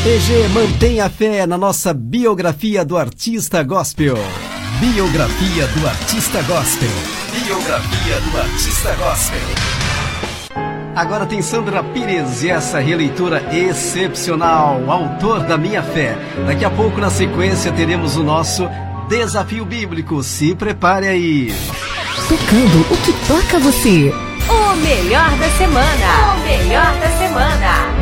EG, mantenha a fé na nossa biografia do artista gospel. Biografia do artista gospel. Biografia do artista gospel. Agora tem Sandra Pires e essa releitura excepcional, autor da Minha Fé. Daqui a pouco, na sequência, teremos o nosso Desafio Bíblico. Se prepare aí. Tocando o que toca você. O melhor da semana. O melhor da semana.